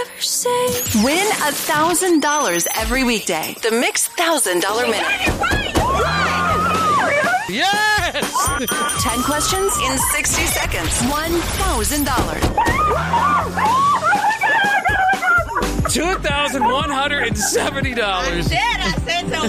Win $1,000 every weekday. The Mix $1,000 Minute. Yes! 10 questions in 60 seconds. $1,000. $2,170. I said it's a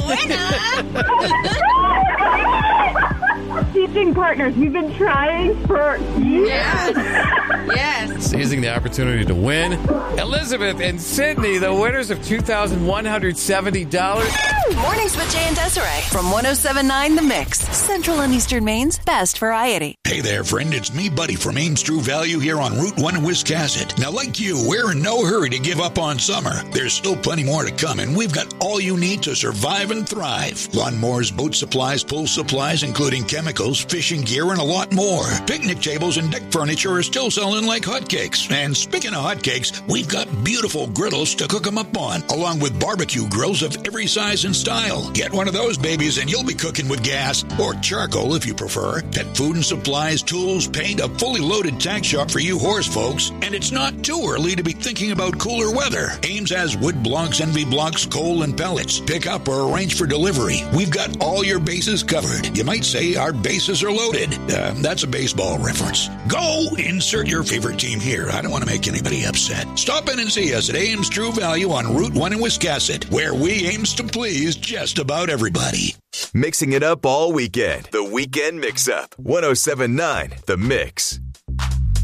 winner. Teaching partners, we've been trying for years. Yes. Seizing the opportunity to win. Elizabeth and Sydney, the winners of $2,170. Mornings with Jay and Desiree from 107.9 The Mix. Central and Eastern Maine's best variety. Hey there, friend. It's me, Buddy, from Ames True Value here on Route 1 in Wiscasset. Now, like you, we're in no hurry to give up on summer. There's still plenty more to come, and we've got all you need to survive and thrive. Lawnmowers, boat supplies, pool supplies, including chemicals, fishing gear, and a lot more. Picnic tables and deck furniture are still selling like hotcakes. And speaking of hotcakes, we've got beautiful griddles to cook them up on, along with barbecue grills of every size and style. Get one of those babies and you'll be cooking with gas, or charcoal if you prefer. Pet food and supplies, tools, paint, a fully loaded tack shop for you horse folks. And it's not too early to be thinking about cooler weather. Ames has wood blocks, NV blocks, coal, and pellets. Pick up or arrange for delivery. We've got all your bases covered. You might say our bases are loaded. That's a baseball reference. Go insert your favorite team here. I don't want to make anybody upset. Stop in and see us at Ames True Value on Route 1 in Wiscasset, where we aims to please just about everybody. Mixing it up all weekend. The Weekend Mix-Up. 107.9 The Mix.